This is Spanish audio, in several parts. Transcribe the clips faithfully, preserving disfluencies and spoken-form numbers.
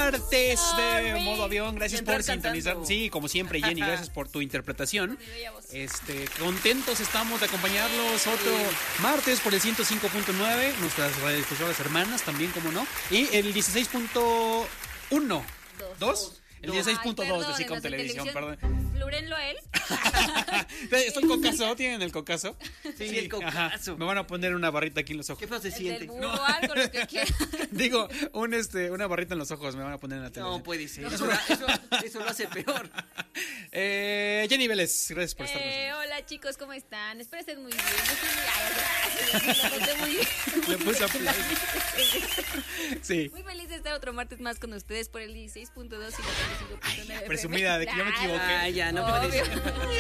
martes de Sorry. modo avión. Gracias por sintonizar. Cantando. Sí, como siempre, Jenny, gracias por tu interpretación. Este, contentos estamos de acompañarlos otro martes por el ciento cinco punto nueve, nuestras radiodifusoras hermanas también, como no. Y el dieciséis punto uno. ¿Dos? El dieciséis punto dos de Sicom Televisión, perdón. Flúrenlo a él. ¿Está el cocazo? ¿Tienen el cocazo? Sí, el cocazo. Me van a poner una barrita aquí en los ojos. ¿Qué feo se El del siente? burro, algo, lo que quieras. Digo, un este, una barrita en los ojos me van a poner en la televisión. No puede ser. Eso, eso, eso lo hace peor. Eh, Jenny Vélez, gracias por estar con Eh, nosotros. hola chicos, ¿cómo están? Espero estén muy bien. Yo estoy muy, ay, gracias, lo noté muy bien. Le puse aplausos. Sí. Muy feliz de estar otro martes más con ustedes por el dieciséis punto dos y la noventa y cinco punto nueve. presumida de que yo me equivoqué. Ah, ya, no Obvio. puede ser.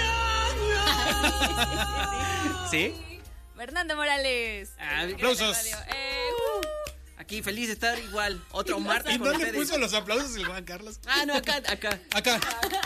¿Sí? Fernando Morales. Ah, El aplausos. radio. Eh, Aquí feliz de estar igual. Otro martes ¿Y con dónde ustedes. puso los aplausos el Juan Carlos? Ah, no, acá, acá. Acá.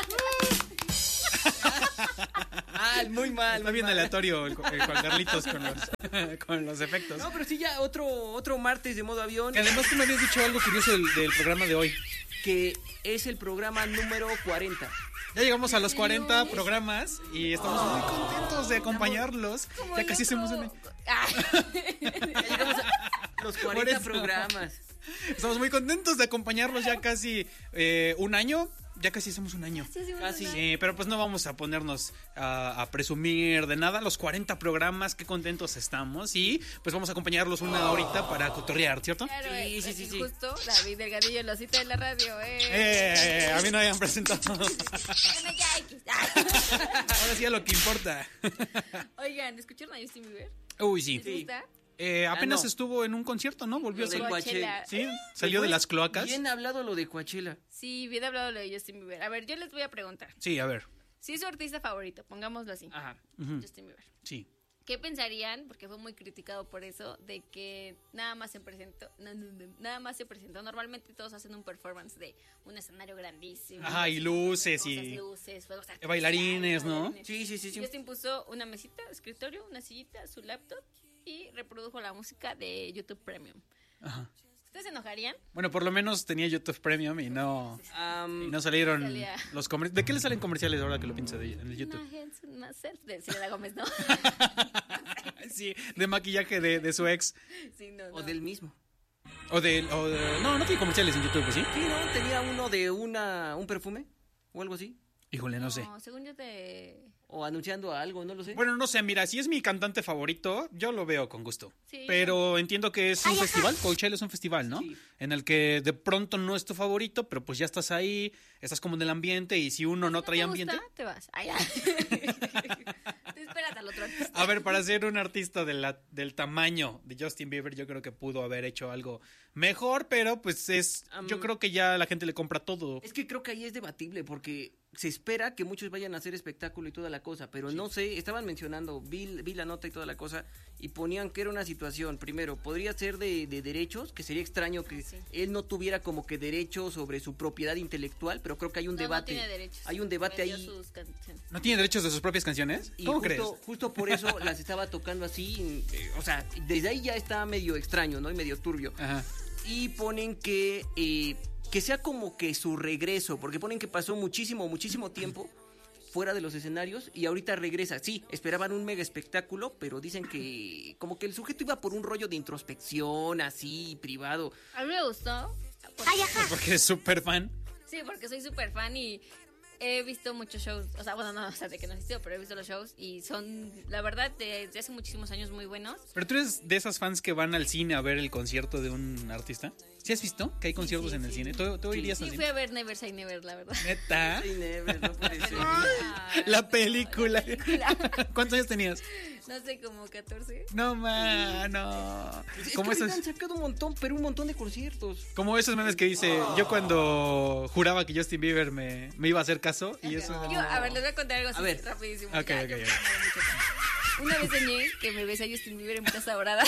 Ah, muy mal. Está muy bien mal. aleatorio el, el Juan Carlitos con los, con los efectos. No, pero sí, ya otro, otro martes de modo avión. Que además tú me habías dicho algo curioso del, del programa de hoy. Que es el programa número cuarenta. Ya llegamos a los cuarenta programas y estamos muy contentos de acompañarlos. como Ya el casi hacemos otro- un año. Ah. Ya llegamos a los Por cuarenta eso. programas. Estamos muy contentos de acompañarlos ya casi eh, un año. Ya casi hacemos un año. Sí, sí, Casi. sí. Sí, pero pues no vamos a ponernos a, a presumir de nada. Los cuarenta programas, qué contentos estamos. Y pues vamos a acompañarlos una horita para cotorrear, ¿cierto? Claro, Sí, eh, sí, sí, sí. Justo, David Delgadillo, el osito de la radio. Eh. Eh, a mí no me habían presentado. Bueno, ya, X. Ahora sí a lo que importa. Oigan, ¿escucharon a Justin Bieber? Uy, sí. ¿Les gusta? Eh, apenas Ah, no. estuvo en un concierto, ¿no? Volvió a Lo de ser. Coachella. Sí, salió de las cloacas. Bien hablado lo de Coachella. Sí, bien hablado lo de Justin Bieber. A ver, yo les voy a preguntar. Sí, a ver. Si es su artista favorito, pongámoslo así. Ajá. Ujú. Justin Bieber. Sí. ¿Qué pensarían? Porque fue muy criticado por eso, de que nada más se presentó, no, no, no, nada más se presentó. Normalmente todos hacen un performance de un escenario grandísimo. Ajá, y luces cosas, y- luces, fuegos artificiales, bailarines, ¿no? bailarines. Sí, sí, sí, sí. Justin puso una mesita, escritorio, una sillita, su laptop y reprodujo la música de YouTube Premium. Ajá. ¿Ustedes se enojarían? Bueno, por lo menos tenía YouTube Premium y no, Am, y no salieron Salía. los comerciales. ¿De qué le salen comerciales ahora que lo pienso de- en el YouTube? Imagen, más self de Selena Gómez, ¿no? Sí, de maquillaje de, de su ex. Sí, no, no. o del mismo. O de, o de- No, no tiene comerciales en YouTube, ¿sí? Sí, ¿no? Tenía uno de una un perfume o algo así. Híjole, no sé. No, según yo te... O anunciando algo, no lo sé. Bueno, no sé, mira, si es mi cantante favorito, yo lo veo con gusto. Sí. Pero entiendo que es un festival, Coachella es un festival, ¿no? Sí. En el que de pronto no es tu favorito, pero pues ya estás ahí, estás como en el ambiente y si uno no ¿No trae te ambiente... gusta? Te vas. Ay, ya. Te esperas al otro artista. A ver, para ser un artista de la, del tamaño de Justin Bieber, yo creo que pudo haber hecho algo mejor, pero pues es, Am- yo creo que ya la gente le compra todo. Es que creo que ahí es debatible porque se espera que muchos vayan a hacer espectáculo y toda la cosa, pero no sé, estaban mencionando, vi, vi la nota y toda la cosa y ponían que era una situación, primero, podría ser de, de derechos, que sería extraño que Sí. él no tuviera como que derechos sobre su propiedad intelectual, pero creo que hay un No, debate. no tiene derechos. Hay un debate Vendió ahí. sus canciones. ¿No tiene derechos de sus propias canciones? Y ¿Cómo justo, crees? justo por eso las estaba tocando así, eh, o sea, desde ahí ya está medio extraño, ¿no? Y medio turbio. Ajá. Y ponen que eh, que sea como que su regreso, porque ponen que pasó muchísimo, muchísimo tiempo fuera de los escenarios y ahorita regresa. Sí, esperaban un mega espectáculo, pero dicen que como que el sujeto iba por un rollo de introspección, así, privado. A mí me gustó. porque- Porque es súper fan. Sí, porque soy súper fan y he visto muchos shows. O sea, bueno, no, o sea, de que no existió, pero he visto los shows y son, la verdad, desde hace muchísimos años muy buenos. ¿Pero tú eres de esas fans que van al cine a ver el concierto de un artista? ¿Sí has visto que hay conciertos sí, en el sí. cine? ¿Tú, tú irías Sí, al fui cine? a ver Never Say Never, la verdad. ¿Neta? Sí, never, no puede ser. La película. ¿Cuántos años tenías? No sé, como catorce. No, ma, no. Es que Como ahorita esos, han sacado un montón, pero un montón de conciertos. como esos memes que dice, yo cuando juraba que Justin Bieber me, me iba a hacer caso y eso... Yo, a ver, les voy a contar algo así A ver. rapidísimo. Ok, Ya, ok, yo- ok. Una vez soñé que me besé a Justin Bieber en Plaza Dorada.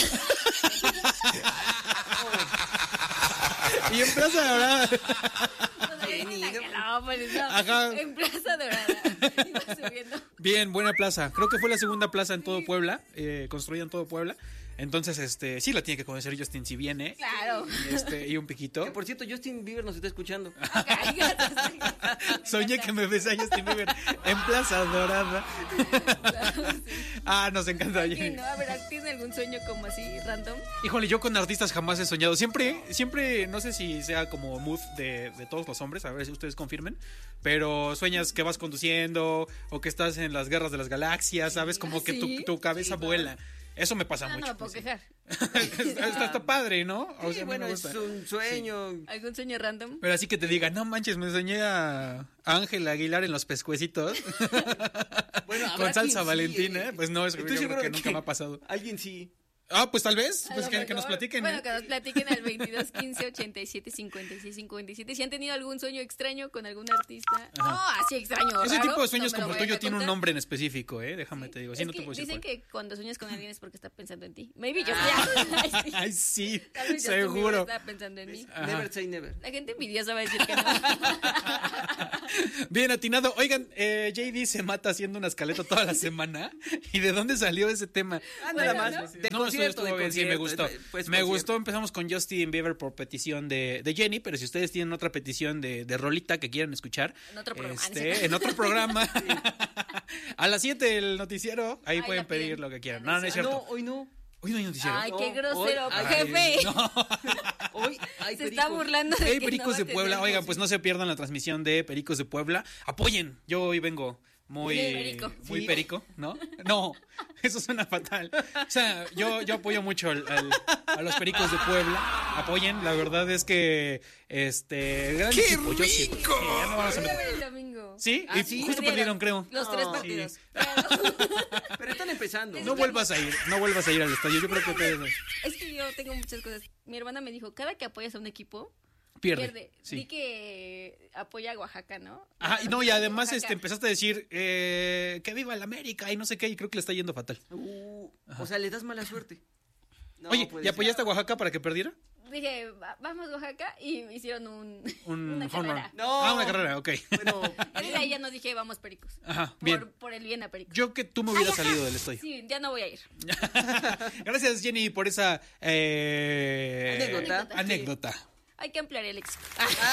Y en Plaza Dorada. No sé, en Tlaquelópolis, no, Ajá. en Plaza Dorada. Iba subiendo. Bien, buena plaza. Creo que fue la segunda plaza en todo Puebla, eh, construida en todo Puebla. Entonces, este, sí la tiene que conocer Justin si viene. Claro. Este, y un piquito. Que, por cierto, Justin Bieber nos está escuchando. Soñé que me besé a Justin Bieber en Plaza Dorada. Ah, nos encanta. Oye, no, a ver, ¿tienes algún sueño como así, random? Híjole, yo con artistas jamás he soñado. Siempre, siempre, no sé si sea como mood de, de todos los hombres, a ver si ustedes confirmen, pero sueñas que vas conduciendo o que estás en las guerras de las galaxias, ¿sabes? Como que tu, tu cabeza Sí, claro. vuela. Eso me pasa No, no mucho. me puedo sí. quejar. está, está padre, ¿no? O Sí, sea, a mí bueno, me es gusta. un sueño. ¿Algún sueño random? Pero así que te diga, no manches, me soñé a Ángel Aguilar en los pescuecitos Bueno, habrá con salsa quien sí, Valentina. ¿eh? Pues no, eso yo Estoy creo seguro que de nunca que me ha pasado. Alguien sí. Ah, pues tal vez, A pues lo que, que nos mejor. platiquen. Bueno, ¿eh? que nos platiquen al veintidós quince ochenta y siete cincuenta y seis cincuenta y siete. Si han tenido algún sueño extraño con algún artista. No, así extraño. Ese raro, tipo de sueños no me lo como vayan tuyo a tiene un contar. nombre en específico, ¿eh? Déjame te digo. Sí, Es no te que puedo decir dicen cuál. que cuando sueñas con alguien es porque está pensando en ti. Maybe yo Ah. Ay, sí. Ay, sí, Tal vez Justin Bieber seguro. estaba pensando en mí. Ajá. Never say never. La gente envidiosa va a decir que no. Bien atinado. Oigan, eh, J D se mata haciendo una escaleta toda la semana. ¿Y de dónde salió ese tema? Ah, nada Bueno, más. ¿no? De No, concierto, estuvo de bien, sí, me gustó. concierto, pues, me concierto. gustó. Empezamos con Justin Bieber por petición de, de Jenny, pero si ustedes tienen otra petición de, de rolita que quieran escuchar, En otro programa. este, en otro programa, a las siete el noticiero, ahí Ahí pueden la piden. pedir lo que quieran. Ah, No, no es Ah, no, cierto. hoy no. Hoy no hay noticiero. Ay, No, qué grosero, hoy- ay, jefe. no. Hoy hay Se está perico. burlando de Hey, que Pericos no va de a tener Puebla. Oigan, música. pues no se pierdan la transmisión de Pericos de Puebla. Apoyen. Yo hoy vengo muy Muy perico. muy Sí. perico, ¿no? No, eso suena fatal. O sea, yo, yo apoyo mucho al- al- a los Pericos de Puebla. Apoyen, la verdad es que este gran ¡Qué equipo, yo sí. rico! Sí, ya no vamos a Voy a meter- ver el domingo. Sí, Ah, y sí. justo perdieron, creo. Los tres No. partidos. Sí. Pero- Pero están empezando. No vuelvas a ir, no vuelvas a ir al estadio. Yo creo que ustedes Es que yo tengo muchas cosas. Mi hermana me dijo, cada que apoyas a un equipo, pierde. pierde. Sí. Di que apoya a Oaxaca, ¿no? Ajá, y no, y además Oaxaca. este empezaste a decir eh, que viva el América y no sé qué, y creo que le está yendo fatal. Uh, o sea, le das mala suerte. No Oye, puede ¿y ser. apoyaste a Oaxaca para que perdiera? Dije, "Va- vamos a Oaxaca y me hicieron un, Un una home run. carrera. No. Ah, una carrera, ok. Bueno, Y desde ahí ya no dije, vamos Pericos. Ajá, Por, bien. por el bien a Pericos. Yo que tú me hubieras Ay, ajá. salido del estadio. Sí, ya no voy a ir. Gracias, Jenny, por esa eh, Anécdota. anécdota. Hay que ampliar el léxico.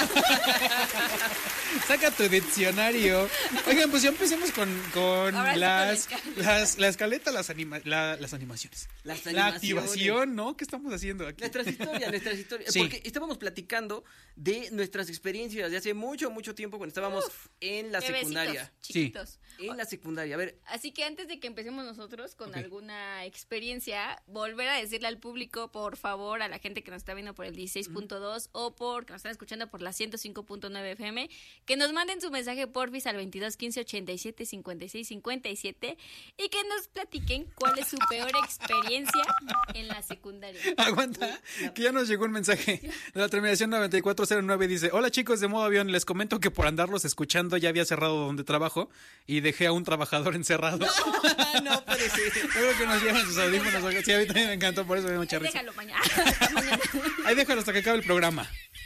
Saca tu diccionario. Oigan, pues ya empecemos con, con Ahora sí las, con la escaleta. las, la escaleta, las, anima- la- las animaciones. Las La animaciones. activación, ¿no? ¿Qué estamos haciendo aquí? Nuestras historias, nuestras historias. Sí. Porque estábamos platicando de nuestras experiencias de hace mucho, mucho tiempo cuando estábamos en la Bebecitos, secundaria. chiquitos. En la secundaria. A ver, Así que antes de que empecemos nosotros con Ok. alguna experiencia, volver a decirle al público, por favor, a la gente que nos está viendo por el dieciséis punto dos o por que nos están escuchando por la ciento cinco punto nueve F M, que nos manden su mensaje porfis al veintidós quince ochenta y siete cincuenta y seis cincuenta y siete y que nos platiquen cuál es su peor experiencia en la secundaria. Aguanta, que ya nos llegó un mensaje de la terminación noventa y cuatro cero nueve. Dice: hola chicos de modo avión, les comento que por andarlos escuchando ya había cerrado donde trabajo y dejé a un trabajador encerrado. no puede ser. Creo que nos llevan sus audífonos. Sí, a mí también me encantó, por eso me dio mucha Ay, risa. déjalo mañana. mañana. Ahí déjalo hasta que acabe el programa.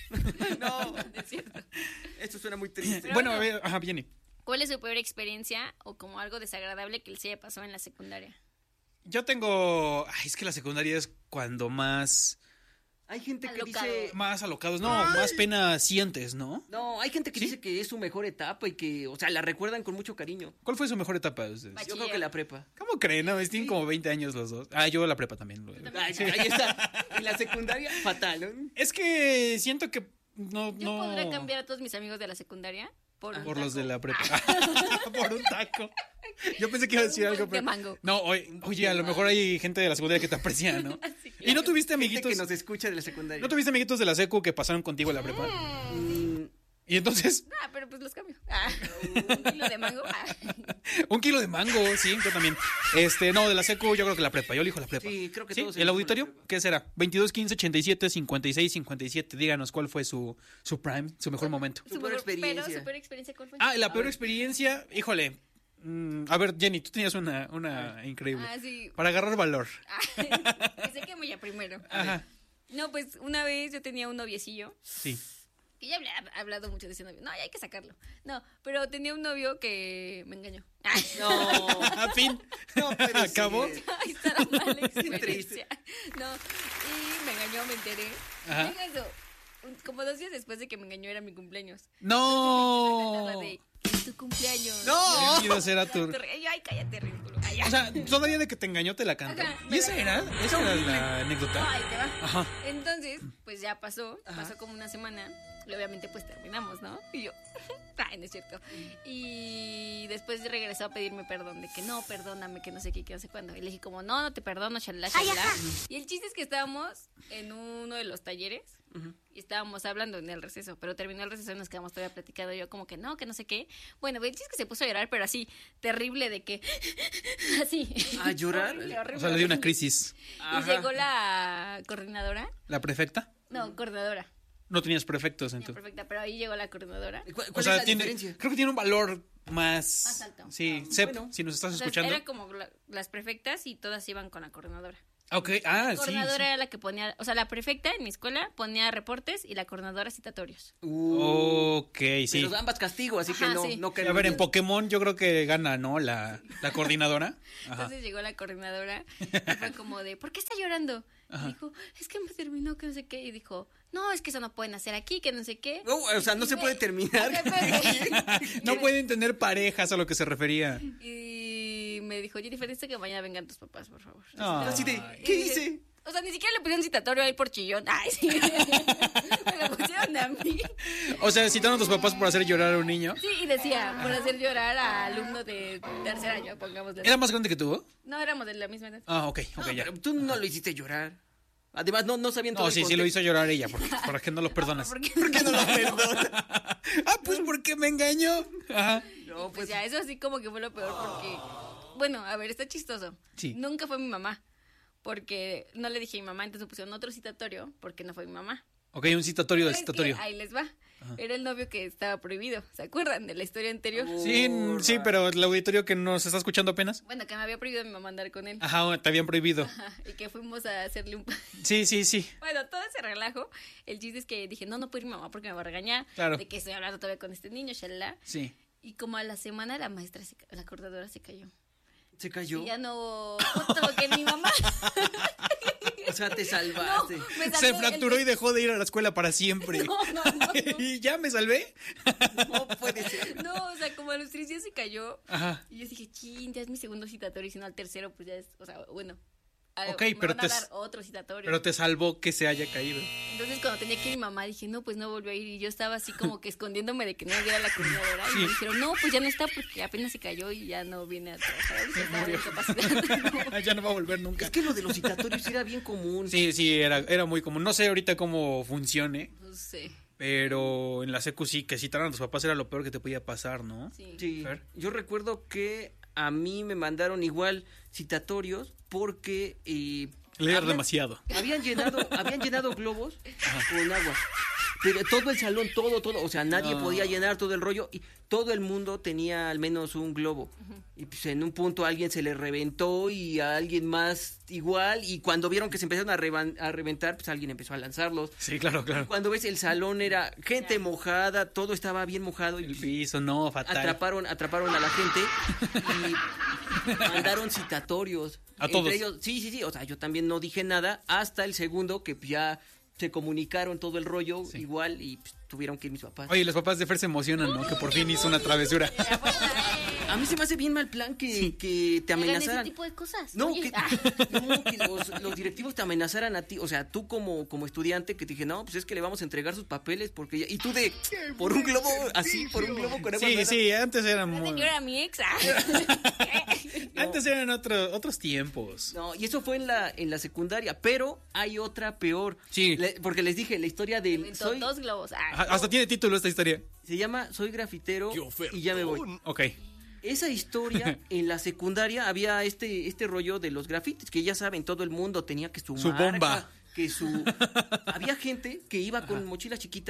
No, Es cierto. esto suena muy triste. Pero Bueno, bueno. a ver, ajá, Jenny. ¿Cuál es su peor experiencia o como algo desagradable que les haya pasado en la secundaria? Yo tengo. Ay, es que la secundaria es cuando más. Hay gente que Alocado. dice... Más alocados. No, más pena sientes, ¿no? No, hay gente que ¿Sí? dice que es su mejor etapa y que, o sea, la recuerdan con mucho cariño. ¿Cuál fue su mejor etapa de ustedes? Bachiller. Yo creo que la prepa. ¿Cómo creen? No, tienen como veinte años los dos. Ah, yo la prepa también. Ay, ahí está. En la secundaria, fatal, ¿no? Es que siento que no, Yo no. podría cambiar a todos mis amigos de la secundaria por, un Por los taco. de la prepa. Por un taco. Yo pensé que iba a decir Un algo, de pero. mango. No, oye, oye, a lo mejor hay gente de la secundaria que te aprecia, ¿no? Sí, ¿Y no tuviste Gente amiguitos? que nos escucha de la secundaria. ¿No tuviste amiguitos de la secu que pasaron contigo en la prepa? Mm, Y entonces, Ah, pero pues los cambio. Ah, un kilo de mango. Ah. un kilo de mango, sí, yo también. Este, no, de la secu, yo creo que la prepa. Yo elijo la prepa. Sí, creo que ¿Sí? todos ¿El elegimos auditorio? la prepa. ¿Qué será? veintidós, quince, ochenta y siete, cincuenta y seis, cincuenta y siete. Díganos cuál fue su, su prime, su mejor momento. Su peor mejor- experiencia. Pero su peor experiencia, ¿cuál fue? Ah, la A peor ver. experiencia, híjole. mm, a ver, Jenny, tú tenías una, una increíble. Ah, sí. Para agarrar valor. Ah, que se queme ya primero. Ajá. No, pues una vez yo tenía un noviecillo Sí. Que ya he hablado mucho de ese novio. No, ya hay que sacarlo. No, pero tenía un novio que me engañó. No. A fin. No puede Acabó. ser. Ahí está la mala triste. experiencia. No, y me engañó, me enteré. Ajá. Deja eso. Un- Como dos días después de que me engañó era mi cumpleaños. No. La de, es tu cumpleaños. No. Qué chido será tu... Yo, ay, cállate, ridículo. Ay, O sea, todavía de que te engañó te la cantó. Ajá, ¿Y me esa la- era? ¿Esa era la anécdota? Ay, te va. Ajá. Entonces, pues ya pasó, Ajá. pasó como una semana y obviamente pues terminamos, ¿no? Y yo, ay, no es cierto. Y después regresó a pedirme perdón, de que no, perdóname, que no sé qué, que no sé cuándo. Y le dije como, no, no te perdono, shalala, shalala. Y el chiste es que estábamos en uno de los talleres y estábamos hablando en el receso, pero terminó el receso y nos quedamos todavía platicando. Yo como que no, que no sé qué. Bueno, el chiste es que se puso a llorar, pero así, terrible de que, así. ¿A llorar? Horrible, horrible, O sea, le dio una horrible. crisis. Y Ajá. llegó la coordinadora. ¿La prefecta? No, coordinadora. No tenías prefectos Ya, entonces. perfecta, pero ahí llegó la coordinadora. ¿Cuál, O cuál sea, es la tiene, diferencia? creo que tiene un valor más... Más alto. Sí, Ah, Sep, bueno. si nos estás O sea, escuchando. era como la- las prefectas y todas iban con la coordinadora. Ok, ah, La sí. coordinadora sí. era la que ponía, o sea, la prefecta en mi escuela ponía reportes y la coordinadora citatorios. Uh, Ok, sí. Pero ambas castigo, así que Ajá, no, sí. no A ver, en queremos- Pokémon yo creo que gana, ¿no? La, la coordinadora. Ajá. Entonces llegó la coordinadora y fue como de, ¿por qué está llorando? Y dijo, es que me terminó, que no sé qué. Y dijo, no, es que eso no pueden hacer aquí, que no sé qué. No, o sea, no Y se me- puede terminar. No pueden tener parejas, a lo que se refería. Y me dijo, Jennifer, necesito que mañana vengan tus papás, por favor. Ah. Así de, Y ¿qué dije, hice? O sea, ni siquiera le pusieron citatorio ahí por chillón. Ay, sí. Me lo pusieron a mí. O sea, citaron a tus papás por hacer llorar a un niño. Sí, y decía, por hacer llorar a alumno de tercer año, pongámosle. ¿Era más grande que tú? No, éramos de la misma edad. Ah, ok, ok, No, ya. pero tú no lo hiciste llorar. Además, no, no sabían todo No, el sí, sí contexto. lo hizo llorar ella. Porque, ¿para qué no lo perdonas? ¿Por qué? ¿Por qué no lo perdonas? Ah, pues porque me engañó. Ajá. No, Pues pues ya, eso así como que fue lo peor porque... Bueno, a ver, está chistoso. Sí. Nunca fue mi mamá. Porque no le dije a mi mamá, entonces me pusieron otro citatorio porque no fue mi mamá. Ok, un citatorio de Pero es que citatorio. ahí les va. Era el novio que estaba prohibido. ¿Se acuerdan de la historia anterior? Sí, n- sí, pero el auditorio que nos está escuchando apenas. Bueno, que me había prohibido mi mamá andar con él. Ajá, te habían prohibido. Ajá, y que fuimos a hacerle un... Sí, sí, sí. Bueno, todo ese relajo. El chiste es que dije, no, no puedo ir mi mamá porque me va a regañar. Claro. De que estoy hablando todavía con este niño, shalala. Sí. Y como a la semana la maestra, se ca- la coordinadora se cayó. se cayó. Y ya no... Justo que mi mamá... O sea, te salvaste. No, me Se salvé fracturó el- y dejó de ir a la escuela para siempre. No, no, no, no. Y ya me salvé. No puede ser. No, o sea, como a los tres días se cayó. Ajá. Y yo dije, chin, ya es mi segundo citatorio. Y si no, al tercero, pues ya es... O sea, bueno. a- Ok, me pero van a te- dar otro citatorio. Pero te salvó que se haya caído. Entonces, cuando tenía que ir mi mamá, dije, no, pues no volvió a ir. Y yo estaba así como que escondiéndome de que no viera la coordinadora. Y me dijeron, no, pues ya no está porque apenas se cayó y ya no viene a trabajar. Ahorita está de incapacidad. Ya no va a volver nunca. Es que lo de los citatorios era bien común. Sí, sí, era, era muy común. No sé ahorita cómo funcione, No sé. pero en la secu sí, que citaran a tus papás era lo peor que te podía pasar, ¿no? Sí. Sí. Fer. Yo recuerdo que a mí me mandaron igual citatorios porque eh, Leer habían- demasiado. Habían llenado, habían llenado globos con agua. Pero todo el salón, todo, todo, o sea, nadie No. podía llenar todo el rollo y todo el mundo tenía al menos un globo. Y pues en un punto a alguien se le reventó y a alguien más igual y cuando vieron que se empezaron a, revan- a reventar, pues alguien empezó a lanzarlos. Sí, claro, claro. Cuando ves el salón era gente mojada, todo estaba bien mojado y El piso, no, fatal. atraparon, atraparon a la gente y mandaron citatorios. ¿A Entre todos? ellos, sí, sí, sí, o sea, yo también no dije nada hasta el segundo que ya se comunicaron todo el rollo Sí. igual y pues, tuvieron que ir mis papás. Oye, los papás de Fer se emocionan, ¿no? Que por fin hizo una travesura. A mí se me hace bien mal plan que, que te Hagan ese amenazaran. tipo de cosas. No, Oye, que, ah. no, que los, los directivos te amenazaran a ti, o sea, tú como, como estudiante que te dije, no, pues es que le vamos a entregar sus papeles porque ya... Y tú de, por un globo, así, por un globo con agua. Sí, nada. sí, antes eran muy... Señora, mi ex. ah. Antes eran otro- otros tiempos. No, y eso fue en la, en la secundaria, pero hay otra peor. Sí. Le- porque les dije, la historia del... Aventó Soy, dos globos. ah. Ajá, hasta tiene título esta historia. se llama Soy grafitero y ya me voy. Ok. Esa historia, en la secundaria había este, este rollo de los grafitis, que ya saben, todo el mundo tenía que su, Su marca, bomba. que su... Había gente que iba con mochilas chiquitas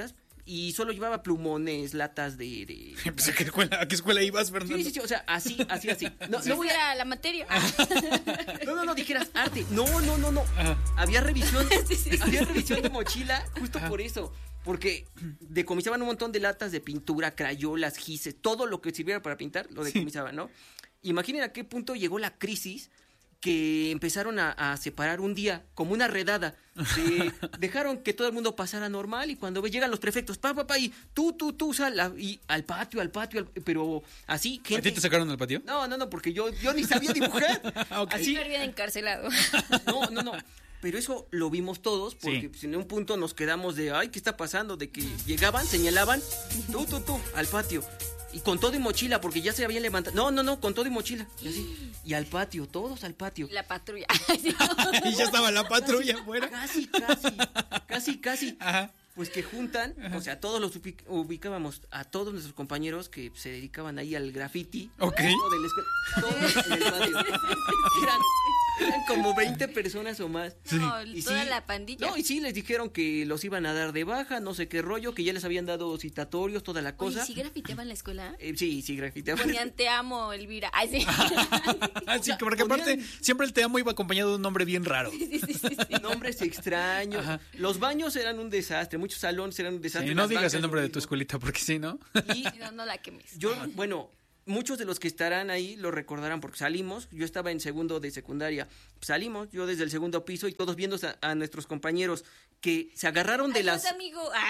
y solo llevaba plumones, latas de... de... Pues, ¿a, qué escuela, ¿A qué escuela ibas, Fernando? Sí, sí, sí, o sea, así, así, así. No, Si no, voy a- fuera la materia. no, no, no, dijeras arte. No, no, no, no. Ajá. Había revisión, Sí, sí, sí. había revisión de mochila justo por eso. Porque decomisaban un montón de latas de pintura, crayolas, gises, todo lo que sirviera para pintar, lo decomisaban, ¿no? Imaginen a qué punto llegó la crisis que empezaron a, a separar un día, como una redada. De- dejaron que todo el mundo pasara normal y cuando ve- llegan los prefectos, pa, pa, pa, y tú, tú, tú, sal, a- y al patio, al patio, al- pero así, ¿A gente... ti te sacaron del patio? No, no, no, porque yo, yo ni sabía dibujar. Ok. Así, Súper bien encarcelado. no, no, no. Pero eso lo vimos todos, porque Sí. pues, en un punto nos quedamos de, ay, ¿qué está pasando? De que llegaban, señalaban, tú, tú, tú, al patio. Y con todo y mochila, porque ya se habían levantado. No, no, no, con todo y mochila. Y así. Y al patio, todos al patio. La patrulla. Y ya estaba la patrulla afuera. Casi, casi, casi, casi. Ajá. Pues que juntan, o sea, todos los ubic- ubicábamos a todos nuestros compañeros que se dedicaban ahí al graffiti. Ok. Todo de la escuela, todos en el patio. Eran, eran como veinte personas o más. No, Y toda sí, la pandilla. No, y sí, les dijeron que los iban a dar de baja, no sé qué rollo, que ya les habían dado citatorios, toda la Oye, cosa. ¿sí grafiteaban en la escuela? Eh, sí, sí, grafiteaban. Ponían te amo, Elvira. Ay, sí. Ah, sí, porque ponían- aparte siempre el te amo iba acompañado de un nombre bien raro. Sí, sí, sí, sí. Nombres extraños. Ajá. Los baños eran un desastre, muchos salones eran un desastre. Sí, no las digas bancas el nombre lo de tu mismo. escuelita porque sí, ¿no? Y No, no la quemes. yo, bueno, muchos de los que estarán ahí lo recordarán porque salimos, yo estaba en segundo de secundaria, salimos, yo desde el segundo piso y todos viendo a, a nuestros compañeros que se agarraron de Adiós, las... amigo. Ah.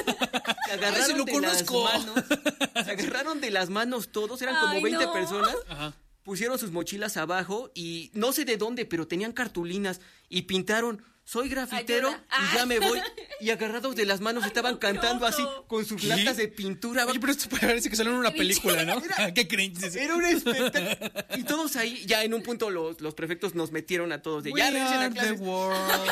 Se agarraron ¡Ay, sí lo de conozco! las manos, se agarraron de las manos todos, eran como Ay, veinte no. personas, Ajá. pusieron sus mochilas abajo y no sé de dónde, pero tenían cartulinas y pintaron, soy grafitero Ayuda. y ya me voy, y agarrados de las manos estaban no, qué cantando así oso. con sus ¿Qué? latas de pintura. Oye, pero esto parece que salió en una Cringe. película, ¿no? Qué cringe. Era un espectáculo. Y todos ahí, ya en un punto los, los prefectos nos metieron a todos de ya We regresen a are the clases. world.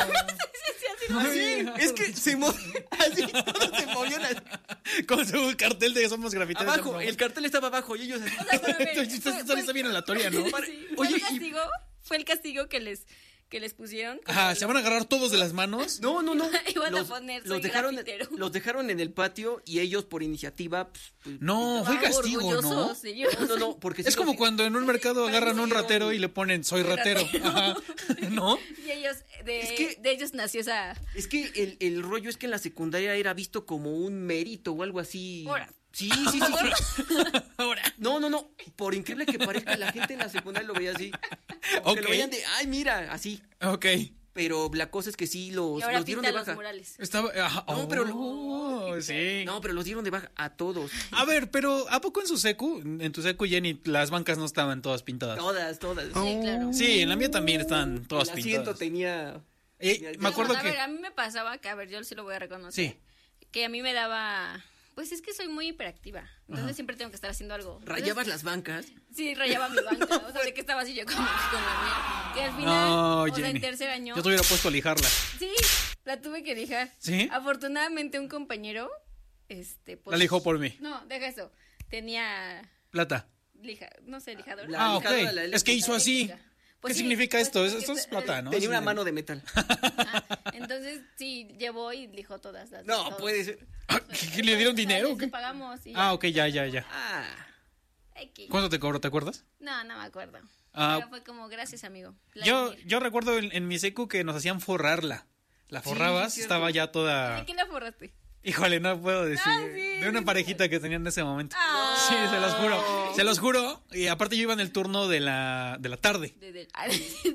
Así, es que se mo- así, todos se movían así. Con su cartel de somos grafiteros. Abajo, el cartel estaba abajo y ellos así. Pero, a ver, Entonces, fue- esto fue- está bien aleatoria, ¿no? Sí, fue Oye, el y- castigo, fue el castigo que les que les pusieron. como Ajá, los- ¿se van a agarrar todos de las manos? No, no, no. Iban a poner, soy dejaron, grafitero. los dejaron en el patio y ellos por iniciativa. Pues, pues, No, fue Ah, castigo, ¿no? orgullosos ellos. no, no, no, porque Es sí como los- cuando en un mercado agarran un pusieron- ratero y le ponen soy ratero. Ajá. ¿No? Y ellos, de, Es que- de ellos nació esa... Es que el, el rollo es que en la secundaria era visto como un mérito o algo así. Ahora. Sí, sí, sí, sí. Ahora. No, no, no. Por increíble que parezca, la gente en la secundaria lo veía así. Como que Ok. lo veían de, ay, mira, así. Ok. Pero la cosa es que sí los, Y ahora los dieron pinta de los baja. murales. Estaba. Ajá. No, pero- Oh, sí. No, pero los dieron de baja a todos. A ver, pero ¿a poco en su secu, en tu secu, Jenny, las bancas no estaban todas pintadas? Todas, todas. Sí, claro. Sí, en la mía también estaban todas El asiento pintadas. tenía. Eh, me acuerdo a que. ver, a mí me pasaba que, a ver, yo sí lo voy a reconocer. Sí. Que a mí me daba... Pues es que soy muy hiperactiva. Entonces siempre tengo que estar haciendo algo. Entonces, Rayabas las bancas. Sí, rayaba mi banca. O sea, de que estaba así yo con, con la mía. Que al final, No, o sea, Jenny. en tercer año... Yo te hubiera puesto a lijarla. Sí, la tuve que lijar. ¿Sí? Afortunadamente un compañero, este, pues... La lijó por mí. No, deja eso. Tenía Plata. lija, no sé, lijador. La Ah, ok. lijadora, la Es que hizo así. eléctrica. Pues ¿Qué sí, significa pues, esto? pues, Esto es que- plata, ¿no? Tenía Sí, una de- mano de metal. Ah, entonces, sí, llevó y lijó todas las. No, todas. puede ser. Ah, ¿qué- qué le dieron dinero o Les qué? pagamos y Ah, ok, ya, ya, ya. Ah. X. ¿Cuánto te cobró? ¿Te acuerdas? No, no me acuerdo. Ah. Pero fue como, gracias, amigo. Yo, Vladimir. yo recuerdo en, en mi secu que nos hacían forrarla. La forrabas, sí, cierto. estaba ya toda... ¿De quién la forraste? Híjole, no puedo decir. Ah, sí, de una sí. parejita que tenían en ese momento. Ah. Sí, se los juro. Se los juro. Y aparte yo iba en el turno de la, de la tarde. De, de- ah,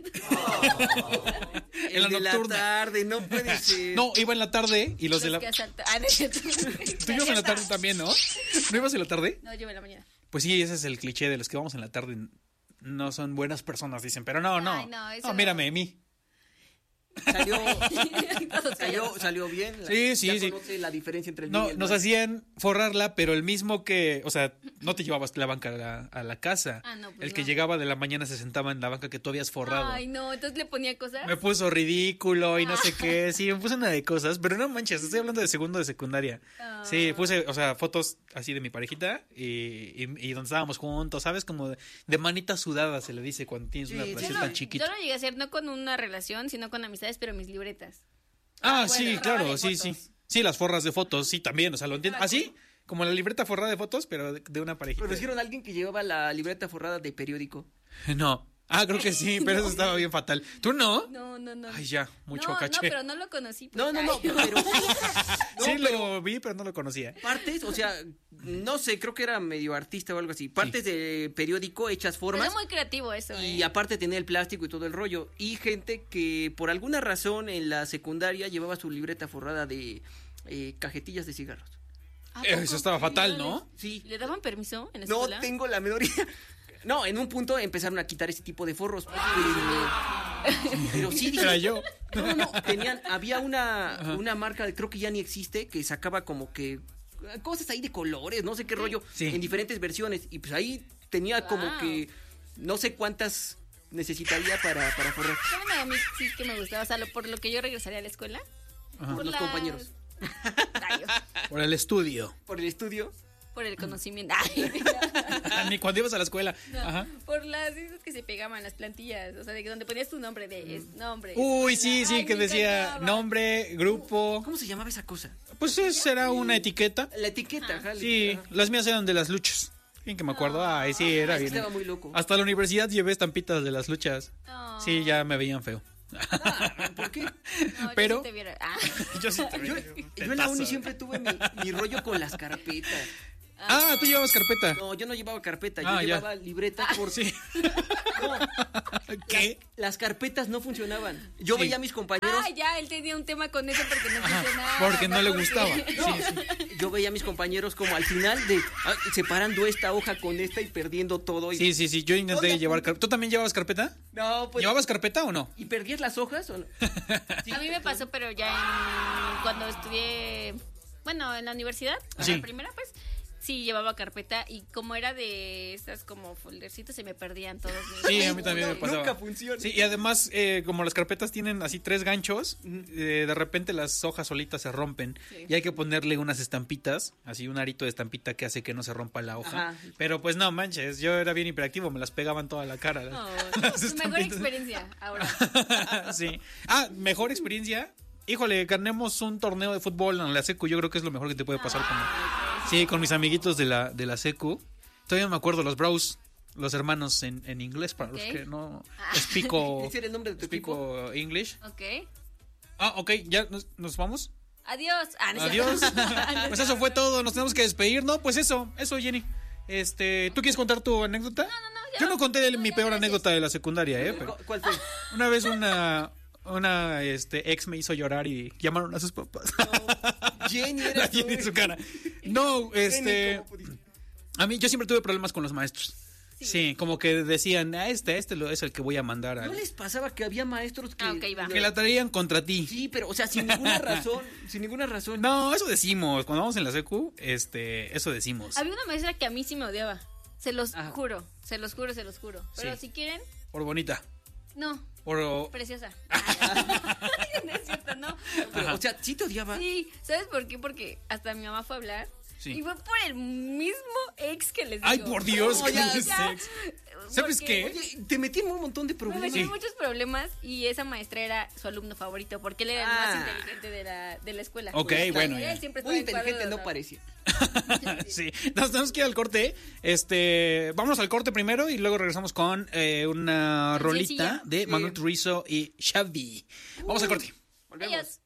En la El de la nocturna. tarde, no puede ser. No, iba en la tarde y los, de la... que asalta- ah, no es cierto. Tú ibas en la tarde también, ¿no? ¿No ibas en la tarde? No, yo en la mañana. Pues sí, ese es el cliché de los que vamos en la tarde. No son buenas personas, dicen. Pero no, no. Ay, no, eso no, no. mírame, a mí. Salió, Todos salió, callados. salió bien. La- Sí, sí, ya sí. conoce la diferencia entre el No, bien y el nos mal. hacían forrarla, pero el mismo que, o sea, no te llevabas la banca a la, a la casa. Ah, no, pues el que no. llegaba de la mañana se sentaba en la banca que tú habías forrado. Ay, no, entonces le ponía cosas. Me puso ridículo y no sé qué. Sí, me puse una de cosas, pero no manches, estoy hablando de segundo de secundaria. Sí, puse, o sea, fotos así de mi parejita y, y, y donde estábamos juntos, ¿sabes? Como de, de manita sudada se le dice cuando tienes una Sí, sí, relación Yo tan lo, chiquita. yo lo llegué a hacer no con una relación, sino con amistades, pero mis libretas. Ah, Bueno, sí, borraba claro, de sí, fotos. sí. Sí, las forras de fotos, sí, también, o sea, lo entiendo. Ah, Así, como la libreta forrada de fotos, pero de, de una parejita. ¿Conocieron a alguien que llevaba la libreta forrada de periódico? No. Ah, creo que sí, pero eso estaba bien fatal. ¿Tú no? No, no, no. Ay, ya, mucho no, caché. No, pero no lo conocí. Pues. No, no, no, Ay. pero... no, sí, pero lo vi, pero no lo conocía. partes, o sea, no sé, creo que era medio artista o algo así. Partes de periódico hechas Pero formas. es muy creativo eso, Y ¿eh? aparte tenía el plástico y todo el rollo. Y gente que por alguna razón en la secundaria llevaba su libreta forrada de eh, cajetillas de cigarros. ¿A Eh, poco? Eso estaba fatal, Sí, ¿no? Sí. ¿Le daban permiso en la No escuela? tengo la menor idea. No, en un punto empezaron a quitar ese tipo de forros. Pero, pero sí, dije, Era yo. no, no, no, tenían, había una, una marca, creo que ya ni existe, que sacaba como que cosas ahí de colores, no sé qué rollo, Sí. en diferentes versiones. Y pues ahí tenía como Wow. que no sé cuántas necesitaría para, para forrar. ¿Saben a mí sí que me gustaba? O sea, lo- por lo que yo regresaría a la escuela. Por los las- compañeros. Rayos. Por el estudio. Por el estudio. Por el conocimiento. Ay, Ni cuando ibas a la escuela. no, Ajá. por las esas que se pegaban, las plantillas. O sea, de que donde ponías tu nombre de es- nombre. Uy, sí, sí, Ay, que me decía encantaba. nombre, grupo. ¿Cómo se llamaba esa cosa? Pues esa era una etiqueta. La etiqueta, ajá. la Sí, etiqueta. las mías eran de las luchas. Bien que me acuerdo. Ay, sí, era Es que bien. estaba muy loco. Hasta la universidad llevé estampitas de las luchas. No. Sí, ya me veían feo. Ah, ¿por qué? No, yo pero- sí te viera. Ah. Yo sí te Yo, yo en la uni siempre tuve mi, mi rollo con las carpetas. Ah, tú llevabas carpeta. No, yo no llevaba carpeta, yo Ah, ya. llevaba libreta por Sí. No, ¿Qué? las carpetas no funcionaban. Yo Sí. veía a mis compañeros, Ah, ya, él tenía un tema con eso porque no funcionaba. Porque no le porque- gustaba. no, yo veía a mis compañeros como al final de ah, separando esta hoja con esta y perdiendo todo. Y, Sí, sí, sí. Yo intenté ¿Dónde llevar apuntas? carpeta. ¿Tú también llevabas carpeta? No, pues. ¿Llevabas carpeta o no? ¿Y perdías las hojas o no? Sí, A mí me pasó, pero ya en, cuando estudié, bueno, en la universidad, Sí. la primera, pues, sí llevaba carpeta y como era de estas como foldercitos, se me perdían todos mis... Sí, a mí también me No, pasaba. nunca funciona. Sí, y además, eh, como las carpetas tienen así tres ganchos, eh, de repente las hojas solitas se rompen Sí. y hay que ponerle unas estampitas, así un arito de estampita que hace que no se rompa la hoja. Ajá. Pero pues no manches, yo era bien hiperactivo, me las pegaban toda la cara. No, las tu mejor estampitas. experiencia ahora. Sí. Ah, mejor experiencia. Híjole, ganemos un torneo de fútbol en la secu, yo creo que es lo mejor que te puede pasar como... Sí, con mis amiguitos de la, de la secu. Todavía me acuerdo, los bros, los hermanos en, en inglés, para Ok. los que no Ah. explico, ¿Ese era el nombre de tu equipo? explico English. Ok. Ah, ok, ya nos, nos vamos. Adiós. Ah, no es Adiós. cierto. Pues eso fue todo, nos tenemos que despedir, ¿no? Pues eso, eso, Jenny. Este, ¿tú quieres contar tu anécdota? No, no, no. ya. Yo no conté de No, mi ya, peor gracias. anécdota de la secundaria, ¿eh? Pero ¿Cu- ¿Cuál fue? una vez una, una este, ex me hizo llorar y llamaron a sus papás. Jenny era La Jenny en su cara. No, este... Jenny, ¿cómo pudiste? A mí, yo siempre tuve problemas con los maestros. Sí, como que decían, ah, este, este lo- es el que voy a mandar a... ¿No les pasaba que había maestros que... Ah, ok, va. Que la traían contra ti. Sí, pero, o sea, sin ninguna razón, sin ninguna razón. No, eso decimos. Cuando vamos en la secu, este, eso decimos. Había una maestra que a mí sí me odiaba. Se los Ah. juro, se los juro, se los juro. Pero Sí. si quieren, Por bonita. no, Por... preciosa. No es cierto, no. Pero, o sea, ¿sí te odiaba? Sí, ¿sabes por qué? Porque hasta mi mamá fue a hablar. Sí. Y fue por el mismo ex que les digo. Ay, por Dios, No, ¿qué ya, es ya. ex? ¿Sabes Porque qué? Oye, te metí en un montón de Me problemas. metí en muchos problemas y esa maestra era su alumno favorito porque él era el Ah. más inteligente de la, de la escuela. Ok, Él bueno, ya. siempre Muy estaba en inteligente cuadro de no honor. parecía. Sí, nos tenemos que ir al corte. Este, vámonos al corte primero y luego regresamos con eh, una rolita Cancioncilla. de Manuel Turizo y Xavi. Vamos al corte. Adiós.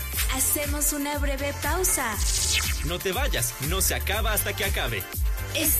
Hacemos una breve pausa. No te vayas, no se acaba hasta que acabe. Estás